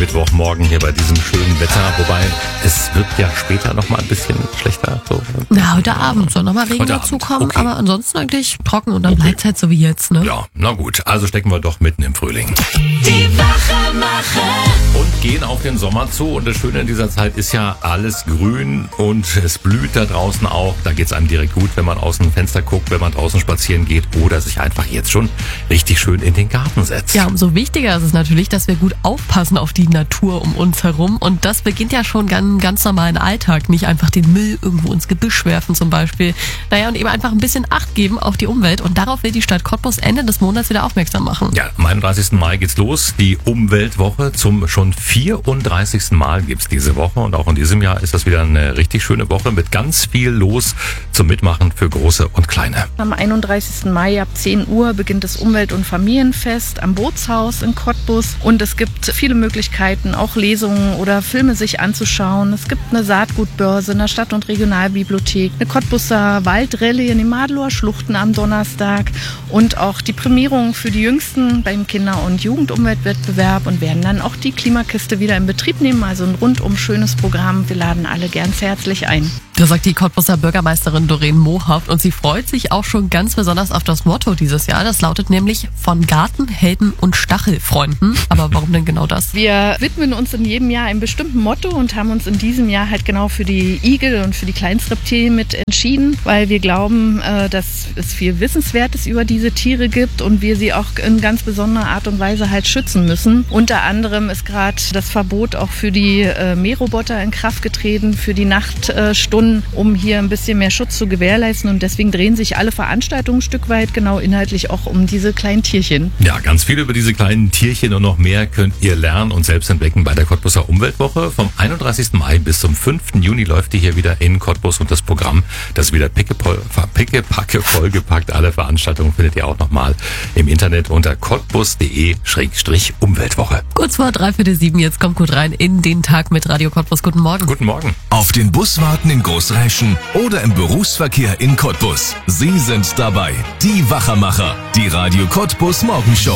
Mittwochmorgen hier bei diesem schönen Wetter. Wobei, es wird ja später nochmal ein bisschen schlechter. So. Na, heute Abend soll nochmal Regen dazukommen, okay. Aber ansonsten eigentlich trocken und dann bleibt es halt so wie jetzt, ne? Ja, na gut. Also stecken wir doch mitten im Frühling. Die Wachemacher. Und gehen auf den Sommer zu. Und das Schöne in dieser Zeit ist ja alles grün und es blüht da draußen auch. Da geht's einem direkt gut, wenn man aus dem Fenster guckt, wenn man draußen spazieren geht oder sich einfach jetzt schon richtig schön in den Garten setzt. Ja, umso wichtiger ist es natürlich, dass wir gut aufpassen auf die Natur um uns herum. Und das beginnt ja schon ganz normalen Alltag. Nicht einfach den Müll irgendwo ins Gebüsch werfen zum Beispiel. Naja, und eben einfach ein bisschen Acht geben auf die Umwelt. Und darauf will die Stadt Cottbus Ende des Monats wieder aufmerksam machen. Ja, am 31. Mai geht's los. Die Umweltwoche. Zum schon 34. Mal gibt's diese Woche. Und auch in diesem Jahr ist das wieder eine richtig schöne Woche mit ganz viel los zum Mitmachen für Große und Kleine. Am 31. Mai ab 10 Uhr beginnt das Umwelt- und Familienfest am Bootshaus in Cottbus. Und es gibt viele Möglichkeiten, auch Lesungen oder Filme sich anzuschauen. Es gibt eine Saatgutbörse in der Stadt- und Regionalbibliothek, eine Cottbuser Waldrallye in den Madelower Schluchten am Donnerstag und auch die Prämierung für die Jüngsten beim Kinder- und Jugendumweltwettbewerb und werden dann auch die Klimakiste wieder in Betrieb nehmen. Also ein rundum schönes Programm. Wir laden alle ganz herzlich ein. Das sagt die Cottbuser Bürgermeisterin Doreen Mohaupt und sie freut sich auch schon ganz besonders auf das Motto dieses Jahr. Das lautet nämlich von Gartenhelden und Stachelfreunden. Aber warum denn genau das? Wir widmen uns in jedem Jahr einem bestimmten Motto und haben uns in diesem Jahr halt genau für die Igel und für die Kleinstreptilien mit entschieden, weil wir glauben, dass es viel Wissenswertes über diese Tiere gibt und wir sie auch in ganz besonderer Art und Weise halt schützen müssen. Unter anderem ist gerade das Verbot auch für die Mähroboter in Kraft getreten, für die Nachtstunden, um hier ein bisschen mehr Schutz zu gewährleisten. Und deswegen drehen sich alle Veranstaltungen ein Stück weit genau inhaltlich auch um diese kleinen Tierchen. Ja, ganz viel über diese kleinen Tierchen und noch mehr könnt ihr lernen und selbst entdecken bei der Cottbuser Umweltwoche. Vom 31. Mai bis zum 5. Juni läuft die hier wieder in Cottbus und das Programm, das ist wieder pickepacke vollgepackt. Alle Veranstaltungen findet ihr auch nochmal im Internet unter cottbus.de/Umweltwoche. Kurz vor 6:45, jetzt kommt gut rein in den Tag mit Radio Cottbus. Guten Morgen. Guten Morgen. Auf den Bus warten in Großräschen oder im Berufsverkehr in Cottbus. Sie sind dabei. Die Wachemacher. Die Radio Cottbus Morgenshow.